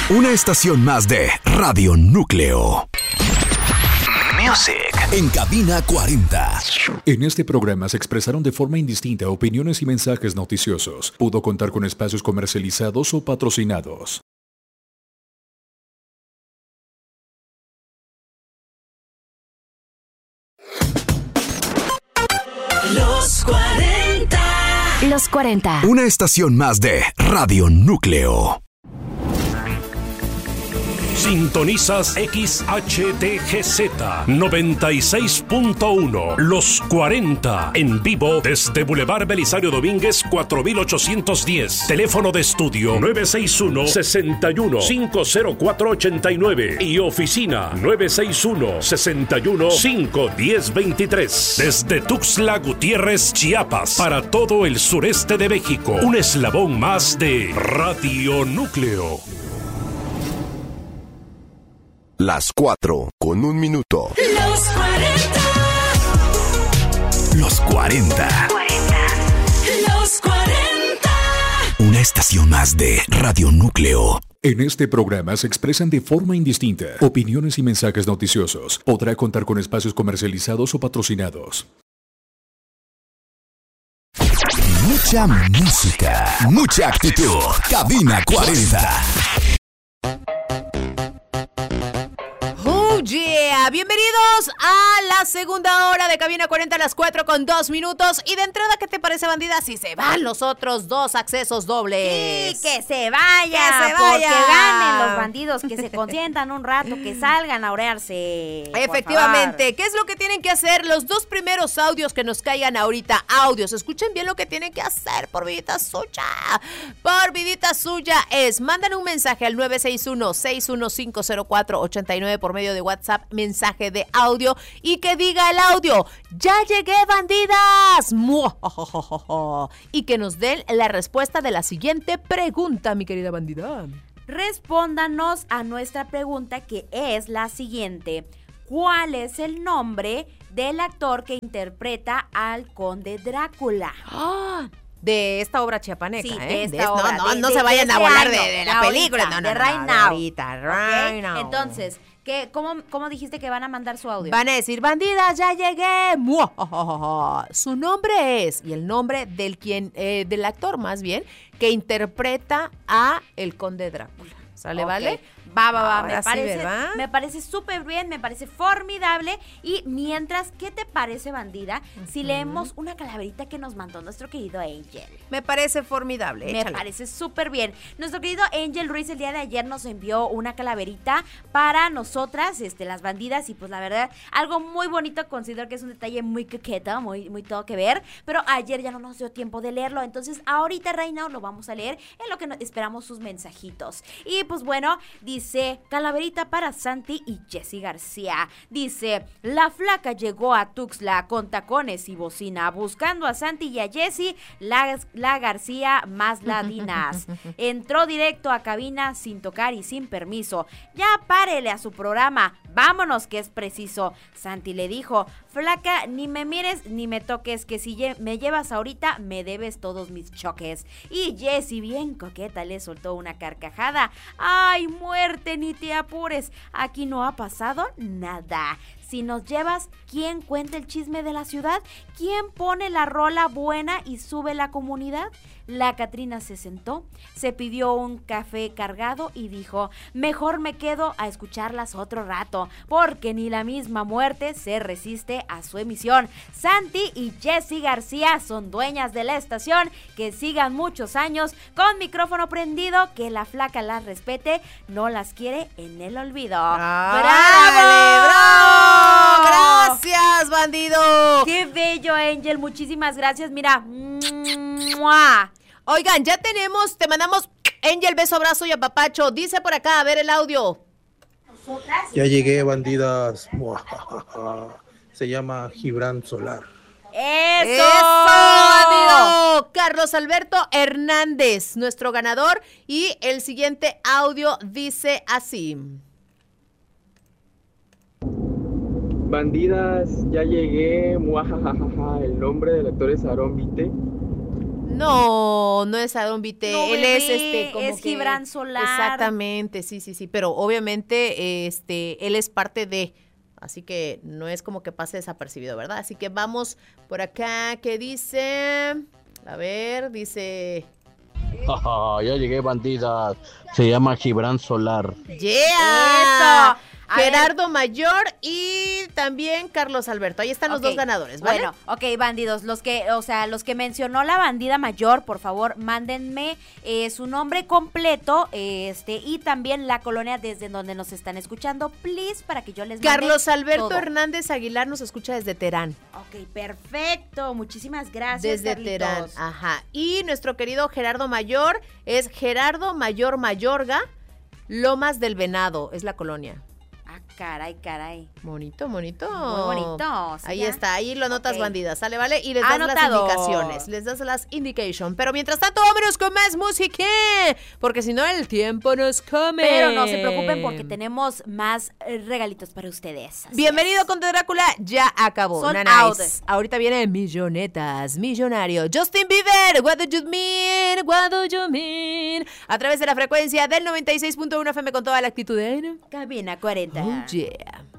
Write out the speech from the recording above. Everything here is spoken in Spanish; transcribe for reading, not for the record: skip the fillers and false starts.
Una estación más de Radio Núcleo. Music. En Cabina 40. En este programa se expresaron de forma indistinta opiniones y mensajes noticiosos. Pudo contar con espacios comercializados o patrocinados. Los 40. Los 40. Una estación más de Radio Núcleo. Sintonizas XHTGZ 96.1 Los 40 en vivo desde Boulevard Belisario Domínguez 4810. Teléfono de estudio 961-61-50489 y oficina 961-61-51023. Desde Tuxtla Gutiérrez, Chiapas, para todo el sureste de México. Un eslabón más de Radio Núcleo. Las 4:01. Los 40. Los 40. Los 40. Una estación más de Radio Núcleo. En este programa se expresan de forma indistinta opiniones y mensajes noticiosos. Podrá contar con espacios comercializados o patrocinados. Mucha música, mucha actitud. Cabina 40. ¡Oh, yeah! Bienvenidos a la segunda hora de Cabina 40 a las 4:02. Y de entrada, ¿qué te parece, bandida? Si se van los otros dos accesos dobles. Sí, que se vaya, porque ganen los bandidos, que se consientan un rato, que salgan a orearse. Efectivamente, ¿qué es lo que tienen que hacer? Los dos primeros audios que nos caigan ahorita, escuchen bien lo que tienen que hacer por vidita suya. Por vidita suya es, mandan un mensaje al 961-6150489 por medio de WhatsApp, mensaje de audio, y que diga el audio: ¡ya llegué, bandidas! Y que nos den la respuesta de la siguiente pregunta, mi querida bandida. Respóndanos a nuestra pregunta, que es la siguiente: ¿cuál es el nombre del actor que interpreta al conde Drácula? De esta obra chiapaneca, Sí, ¿eh? de esta obra. No se vayan a volar año, de la película. No, de Right Now. ahorita, right now. Entonces, ¿cómo dijiste que van a mandar su audio? Van a decir: bandidas, ya llegué. Su nombre es, y el nombre del actor más bien, que interpreta a el conde Drácula. ¿Sale, vale? Va, Ahora sí, ¿verdad? me parece súper bien, me parece formidable. Y mientras, ¿qué te parece, bandida, si leemos una calaverita que nos mandó nuestro querido Angel? Me parece formidable, Me parece súper bien. Nuestro querido Angel Ruiz el día de ayer nos envió una calaverita para nosotras, las bandidas, y pues la verdad, algo muy bonito. Considero que es un detalle muy coqueto, muy, muy todo que ver, pero ayer ya no nos dio tiempo de leerlo, entonces ahorita, Reina, lo vamos a leer en lo que esperamos sus mensajitos. Y pues bueno, dice: calaverita para Santi y Jessy García. Dice: la flaca llegó a Tuxtla con tacones y bocina, buscando a Santi y a Jessy, la García más ladinas. Entró directo a cabina sin tocar y sin permiso. Ya párele a su programa, vámonos que es preciso. Santi le dijo: flaca, ni me mires ni me toques, que si me llevas ahorita me debes todos mis choques. Y Jessy, bien coqueta, le soltó una carcajada: ay, muerte, ni te apures, aquí no ha pasado nada. Si nos llevas, ¿quién cuenta el chisme de la ciudad? ¿Quién pone la rola buena y sube la comunidad? La Catrina se sentó, se pidió un café cargado y dijo: mejor me quedo a escucharlas otro rato, porque ni la misma muerte se resiste a su emisión. Santi y Jessy García son dueñas de la estación, que sigan muchos años con micrófono prendido, que la flaca las respete, no las quiere en el olvido. ¡Bravo! ¡Gracias, bandido! ¡Qué bello, Angel! Muchísimas gracias. Mira, ¡mua! Oigan, ya tenemos, te mandamos, Angel, beso, abrazo y apapacho. Dice por acá, a ver el audio. Ya llegué, bandidas. Se llama Gibran Solar. ¡Eso! ¡Bandido! Carlos Alberto Hernández, nuestro ganador. Y el siguiente audio dice así: bandidas, ya llegué. Muajajajaja. El nombre del actor es Aarón Vite. No, no es Aarón Vite, No, él bebé, es como es que Gibran Solar. Exactamente, sí, pero obviamente él es parte de, así que no es como que pase desapercibido, ¿verdad? Así que vamos por acá, ¿qué dice? A ver, dice... Ya llegué, bandidas. Se llama Gibran Solar. ¡Yeah! Eso. A Gerardo Mayor y también Carlos Alberto. Ahí están los Ok. dos ganadores, ¿vale? Bueno, ok, bandidos, los que mencionó la bandida mayor, por favor, mándenme su nombre completo, y también la colonia desde donde nos están escuchando, please, para que yo les mande Carlos Alberto todo. Hernández Aguilar nos escucha desde Terán. Ok, perfecto, muchísimas gracias, Desde Carlitos. Terán, ajá. Y nuestro querido Gerardo Mayor es Gerardo Mayor Mayorga, Lomas del Venado, es la colonia. Ah, caray. Bonito. Muy bonito. Sí, Ahí ya. está, ahí lo notas, Ok. bandidas, ¿sale, vale? Y les das Anotado. las indicaciones, Pero mientras tanto, vámonos con más música, porque si no el tiempo nos come. Pero no se preocupen porque tenemos más regalitos para ustedes. Así Bienvenido es. Conte Drácula, ya acabó. Sold Nice. out. Ahorita viene Millonetas, Millonario. Justin Bieber, what do you mean? What do you mean? A través de la frecuencia del 96.1 FM con toda la actitud de... Cabina 40. Oh, yeah.